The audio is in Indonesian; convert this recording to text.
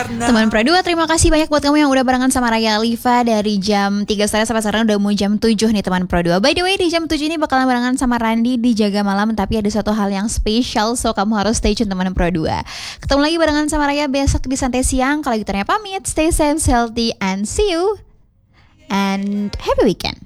Teman Pro 2, terima kasih banyak buat kamu yang udah barengan sama Raya Alifa dari jam 3 sore sampai sekarang udah mau jam 7 nih teman Pro 2. By the way, di jam 7 ini bakalan barengan sama Randi di Jaga Malam, tapi ada satu hal yang spesial, so kamu harus stay tune teman Pro 2. Ketemu lagi barengan sama Raya besok di Santai Siang. Kalau gitu ternyata pamit, stay safe, healthy, and see you and happy weekend.